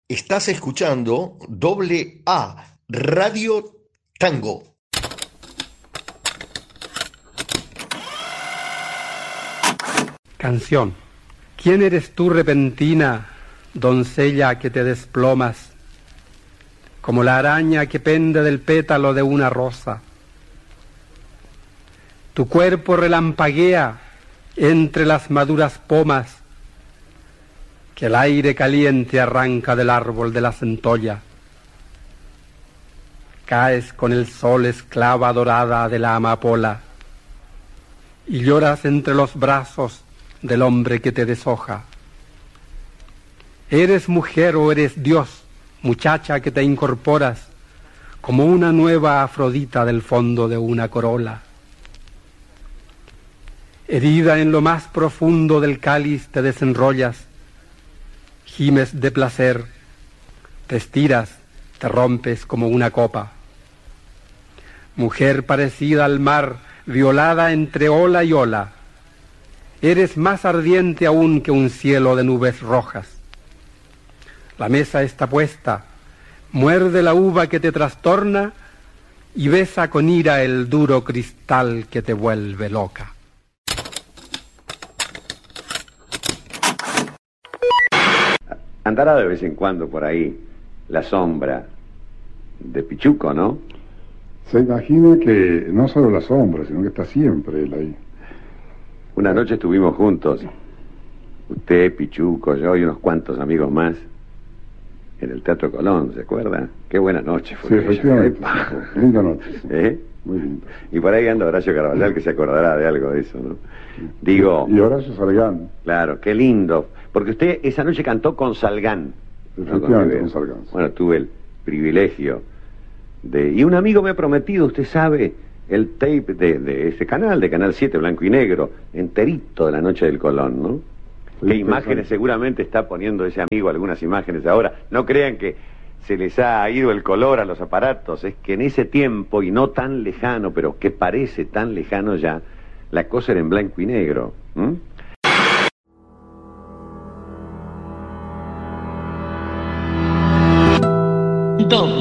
Estás escuchando Doble A Radio Tango. Canción. ¿Quién eres tú, repentina, doncella que te desplomas, como la araña que pende del pétalo de una rosa? Tu cuerpo relampaguea entre las maduras pomas que el aire caliente arranca del árbol de la centolla. Caes con el sol esclava dorada de la amapola y lloras entre los brazos del hombre que te deshoja. ¿Eres mujer o eres Dios, muchacha que te incorporas como una nueva Afrodita del fondo de una corola? Herida en lo más profundo del cáliz te desenrollas, gimes de placer, te estiras, te rompes como una copa. Mujer parecida al mar, violada entre ola y ola, eres más ardiente aún que un cielo de nubes rojas. La mesa está puesta, muerde la uva que te trastorna y besa con ira el duro cristal que te vuelve loca. Andará de vez en cuando por ahí la sombra de Pichuco, ¿no? Se imagina que no solo la sombra, sino que está siempre él ahí. Una noche estuvimos juntos, usted, Pichuco, yo y unos cuantos amigos más, en el Teatro Colón, ¿se acuerda? Qué buena noche fue. Sí, efectivamente. Linda noche. Sí. ¿Eh? Muy linda. Y por ahí anda Horacio Carvajal, que se acordará de algo de eso, ¿no? Digo... Y Horacio Salgán. Claro, qué lindo. Porque usted esa noche cantó con Salgán. Efectivamente, ¿no? con Salgán. Bueno, tuve el privilegio de... Y un amigo me ha prometido, usted sabe, el tape de ese canal, de Canal 7, blanco y negro, enterito de la noche del Colón, ¿no? Sí, ¿Qué imágenes seguramente está poniendo ese amigo, algunas imágenes ahora? No crean que se les ha ido el color a los aparatos, es que en ese tiempo, y no tan lejano, pero que parece tan lejano ya, la cosa era en blanco y negro. Doble